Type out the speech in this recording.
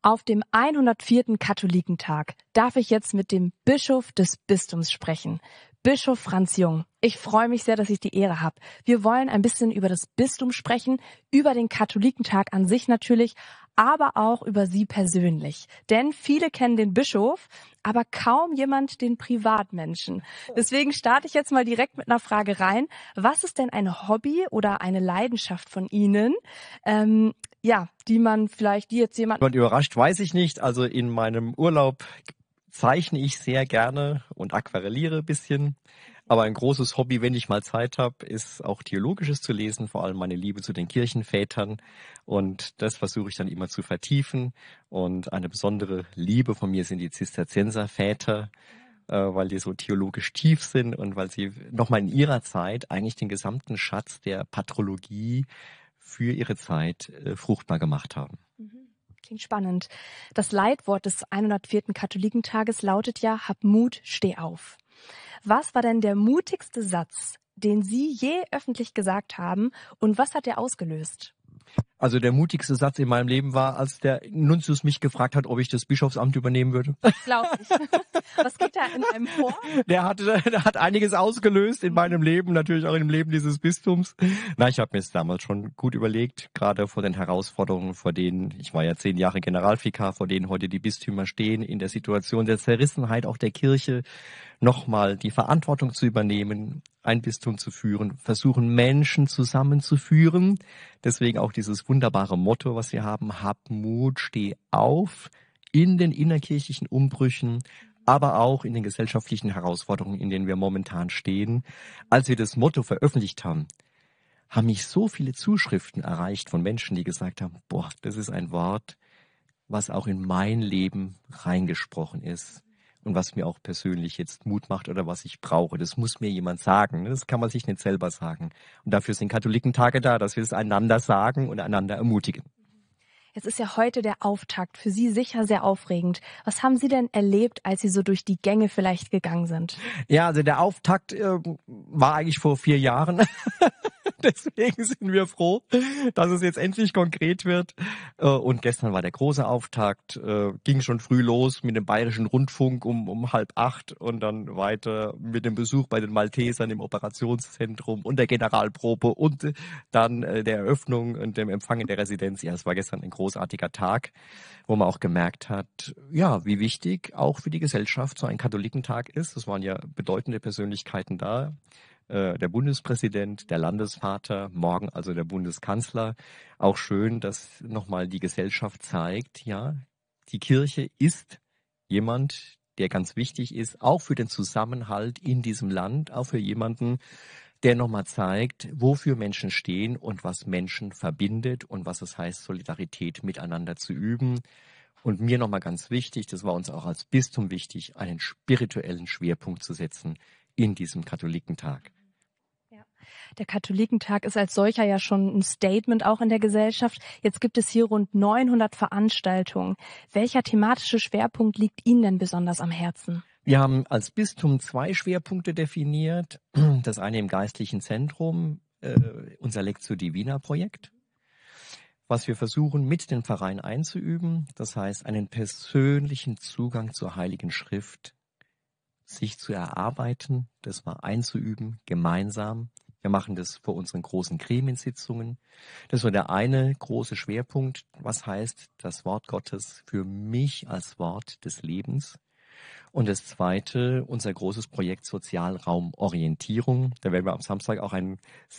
Auf dem 104. Katholikentag darf ich jetzt mit dem Bischof des Bistums sprechen, Bischof Franz Jung. Ich freue mich sehr, dass ich die Ehre habe. Wir wollen ein bisschen über das Bistum sprechen, über den Katholikentag an sich natürlich, aber auch über Sie persönlich. Denn viele kennen den Bischof, aber kaum jemand den Privatmenschen. Deswegen starte ich jetzt mal direkt mit einer Frage rein. Was ist denn ein Hobby oder eine Leidenschaft von Ihnen, die jetzt jemand... Und überrascht, weiß ich nicht. Also in meinem Urlaub zeichne ich sehr gerne und aquarelliere ein bisschen. Aber ein großes Hobby, wenn ich mal Zeit habe, ist auch Theologisches zu lesen, vor allem meine Liebe zu den Kirchenvätern. Und das versuche ich dann immer zu vertiefen. Und eine besondere Liebe von mir sind die Zisterzienserväter, weil die so theologisch tief sind und weil sie nochmal in ihrer Zeit eigentlich den gesamten Schatz der Patrologie für ihre Zeit fruchtbar gemacht haben. Klingt spannend. Das Leitwort des 104. Katholikentages lautet ja, hab Mut, steh auf. Was war denn der mutigste Satz, den Sie je öffentlich gesagt haben und was hat der ausgelöst? Also der mutigste Satz in meinem Leben war, als der Nuntius mich gefragt hat, ob ich das Bischofsamt übernehmen würde. Glaub ich. Was geht da in einem vor? Der hat einiges ausgelöst in meinem Leben, natürlich auch im Leben dieses Bistums. Na, ich habe mir es damals schon gut überlegt, gerade vor den Herausforderungen, vor denen, ich war ja 10 Jahre Generalvikar, vor denen heute die Bistümer stehen, in der Situation der Zerrissenheit auch der Kirche, nochmal die Verantwortung zu übernehmen, ein Bistum zu führen, versuchen Menschen zusammenzuführen. Deswegen auch dieses wunderbare Motto, was wir haben, hab Mut, steh auf in den innerkirchlichen Umbrüchen, aber auch in den gesellschaftlichen Herausforderungen, in denen wir momentan stehen. Als wir das Motto veröffentlicht haben, haben mich so viele Zuschriften erreicht von Menschen, die gesagt haben, boah, das ist ein Wort, was auch in mein Leben reingesprochen ist. Und was mir auch persönlich jetzt Mut macht oder was ich brauche. Das muss mir jemand sagen. Das kann man sich nicht selber sagen. Und dafür sind Katholikentage da, dass wir es einander sagen und einander ermutigen. Jetzt ist ja heute der Auftakt. Für Sie sicher sehr aufregend. Was haben Sie denn erlebt, als Sie so durch die Gänge vielleicht gegangen sind? Ja, also der Auftakt war eigentlich vor 4 Jahren. Deswegen sind wir froh, dass es jetzt endlich konkret wird. Und gestern war der große Auftakt, ging schon früh los mit dem Bayerischen Rundfunk um 7:30 und dann weiter mit dem Besuch bei den Maltesern im Operationszentrum und der Generalprobe und dann der Eröffnung und dem Empfang in der Residenz. Ja, es war gestern ein großartiger Tag, wo man auch gemerkt hat, ja, wie wichtig auch für die Gesellschaft so ein Katholikentag ist. Es waren ja bedeutende Persönlichkeiten da. Der Bundespräsident, der Landesvater, morgen also der Bundeskanzler. Auch schön, dass nochmal die Gesellschaft zeigt, ja, die Kirche ist jemand, der ganz wichtig ist, auch für den Zusammenhalt in diesem Land, auch für jemanden, der nochmal zeigt, wofür Menschen stehen und was Menschen verbindet und was es heißt, Solidarität miteinander zu üben. Und mir nochmal ganz wichtig, das war uns auch als Bistum wichtig, einen spirituellen Schwerpunkt zu setzen in diesem Katholikentag. Der Katholikentag ist als solcher ja schon ein Statement auch in der Gesellschaft. Jetzt gibt es hier rund 900 Veranstaltungen. Welcher thematische Schwerpunkt liegt Ihnen denn besonders am Herzen? Wir haben als Bistum 2 Schwerpunkte definiert. Das eine im geistlichen Zentrum, unser Lectio Divina Projekt, was wir versuchen mit den Pfarreien einzuüben. Das heißt, einen persönlichen Zugang zur Heiligen Schrift sich zu erarbeiten, das mal einzuüben, gemeinsam. Wir machen das vor unseren großen Gremiensitzungen. Das war der eine große Schwerpunkt. Was heißt das Wort Gottes für mich als Wort des Lebens? Und das zweite, unser großes Projekt Sozialraumorientierung. Da werden wir am Samstag auch ein